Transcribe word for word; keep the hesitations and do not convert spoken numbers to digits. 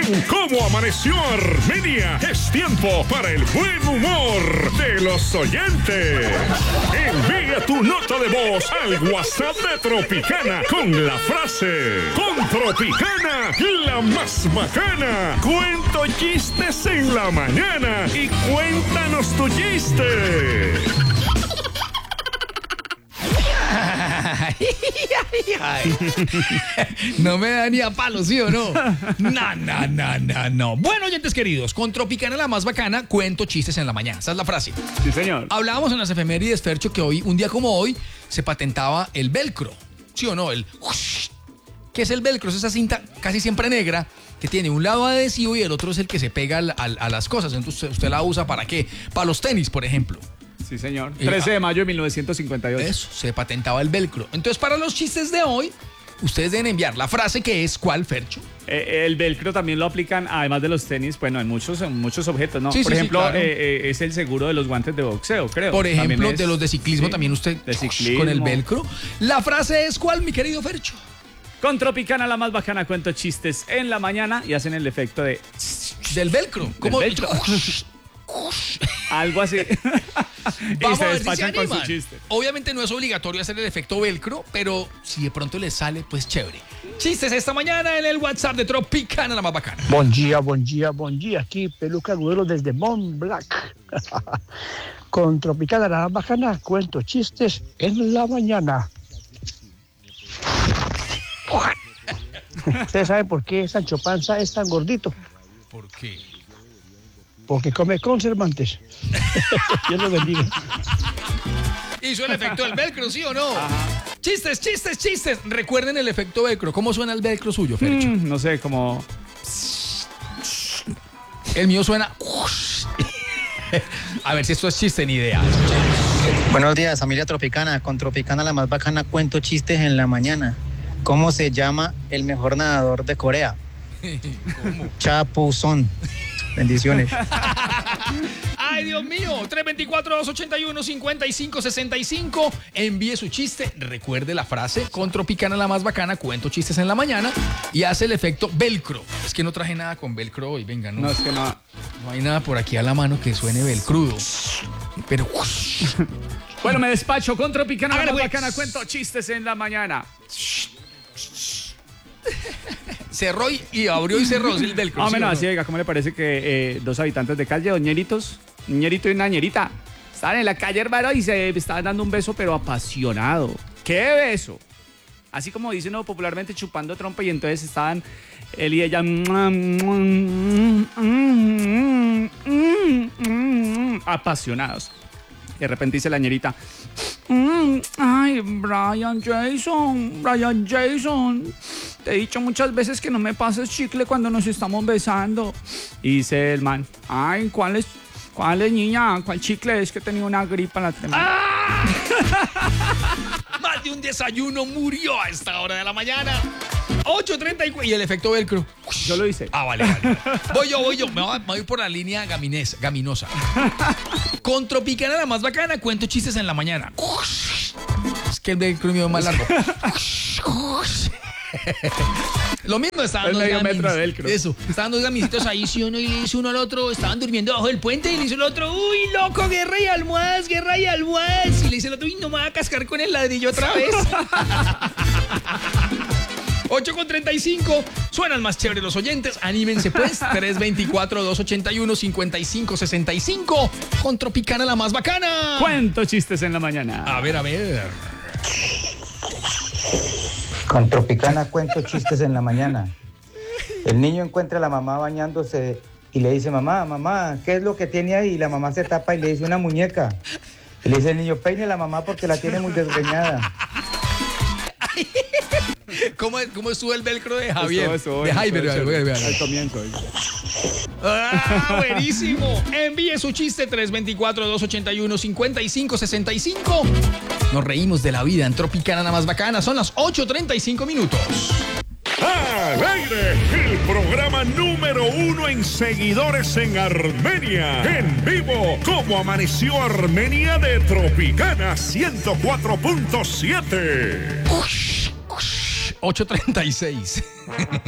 En Cómo Amaneció Armenia es tiempo para el buen humor de los oyentes. Envía tu nota de voz al WhatsApp de Tropicana con la frase: con Tropicana, la más bacana. Cuento chistes en la mañana y cuéntanos tu chiste. No me da ni a palo, ¿sí o no? No, no, no, no, no. Bueno, oyentes queridos, con Tropicana la más bacana, cuento chistes en la mañana. Esa es la frase. Sí, señor. Hablábamos en las efemérides, Fercho, que hoy, un día como hoy, se patentaba el velcro. ¿Sí o no? El... ¿Qué es el velcro? Es esa cinta casi siempre negra que tiene un lado adhesivo y el otro es el que se pega al, al, a las cosas. Entonces, usted, usted la usa ¿para qué? Para los tenis, por ejemplo. Sí, señor. trece de mayo de mil novecientos cincuenta y ocho. Eso, se patentaba el velcro. Entonces, para los chistes de hoy, ustedes deben enviar la frase que es ¿cuál, Fercho? Eh, el velcro también lo aplican, además de los tenis, bueno, en muchos, en muchos objetos, ¿no? Sí, Por sí, ejemplo, sí, claro. eh, eh, es el seguro de los guantes de boxeo, creo. Por ejemplo, es, de los de ciclismo sí, también usted de ciclismo. Con el velcro. La frase es ¿cuál, mi querido Fercho? Con Tropicana la más bacana cuento chistes en la mañana y hacen el efecto de... Del velcro. ¿Cómo? Del velcro. Algo así. Vamos y se a ver despachan si se con su animan. chiste. Obviamente no es obligatorio hacer el efecto velcro, pero si de pronto les sale, pues chévere. Chistes esta mañana en el WhatsApp de Tropicana, la más bacana. Buen día, buen día, buen día. Aquí Peluca Agudelo desde Mont Blanc. Con Tropicana, la más bacana, cuento chistes en la mañana. ¿Ustedes saben por qué Sancho Panza es tan gordito? ¿Por qué? Porque come conservantes. Dios lo bendiga. ¿Hizo el efecto del velcro, sí o no? Ajá. Chistes, chistes, chistes. Recuerden el efecto velcro. ¿Cómo suena el velcro suyo, Fercho? Mm, no sé, como... El mío suena... A ver si esto es chiste, ni idea. Buenos días, familia Tropicana. Con Tropicana la más bacana cuento chistes en la mañana. ¿Cómo se llama el mejor nadador de Corea? ¿Cómo? Chapuzón. Bendiciones. Ay, Dios mío. tres dos cuatro, dos ocho uno, cinco cinco seis cinco. Envíe su chiste. Recuerde la frase: con Tropicana la más bacana, cuento chistes en la mañana. Y hace el efecto velcro. Es que no traje nada con velcro hoy. Venga, no. No, es que no. No hay nada por aquí a la mano que suene velcrudo. Pero... Bueno, me despacho. Con Tropicana la más pues. bacana cuento chistes en la mañana. Cerró y, y abrió y cerró el velcro. Ah, ¿sí menos o no? así, oiga, ¿cómo le parece que eh, dos habitantes de calle, doñeritos, un ñerito y una ñerita, estaban en la calle, hermano, y se estaban dando un beso, pero apasionado? ¿Qué beso? Así como dice uno popularmente, chupando trompa, y entonces estaban él y ella apasionados. De repente dice la ñerita: Mm, ay, Brian Jason, Brian Jason, te he dicho muchas veces que no me pases chicle cuando nos estamos besando. Y dice el man: ay, ¿cuál es, cuál es, niña? ¿Cuál chicle? Es que tenía una gripa la tremenda. ¡Ah! Más de un desayuno murió a esta hora de la mañana. ocho treinta y cuatro. Y el efecto velcro. Yo lo hice. Ah, vale, vale. Voy yo, voy yo. Me voy, me voy por la línea gaminesa, gaminosa. Con Tropicana la más bacana, cuento chistes en la mañana. Es que el velcro mío es más largo. Lo mismo, estaban Es dos medio gamis. metro de velcro. Eso, estaban dos gamisitos ahí, sí uno y le hizo uno al otro. Estaban durmiendo bajo el puente y le hizo el otro: uy, loco, guerra y almohadas, guerra y almohadas. Y le dice el otro: uy, no me va a cascar con el ladrillo otra vez. ocho con treinta y cinco. Suenan más chéveres los oyentes. Anímense pues. tres dos cuatro, dos ocho uno, cinco cinco seis cinco. Con Tropicana la más bacana. Cuento chistes en la mañana. A ver, a ver. Con Tropicana cuento chistes en la mañana. El niño encuentra a la mamá bañándose y le dice: mamá, mamá, ¿qué es lo que tiene ahí? Y la mamá se tapa y le dice: una muñeca. Y le dice el niño: peine la mamá porque la tiene muy desgreñada. ¿Cómo, ¿Cómo estuvo el velcro de Javier? Estuvo, estuvo, de Javier, estuvo, vean, vean. al comienzo. Ah, buenísimo. Envíe su chiste tres dos cuatro, dos ocho uno, cinco cinco seis cinco. Nos reímos de la vida en Tropicana la más bacana. Son las ocho treinta y cinco minutos. Al aire, el programa número uno en seguidores en Armenia. En vivo, Cómo Amaneció Armenia de Tropicana ciento cuatro punto siete. ocho treinta y seis.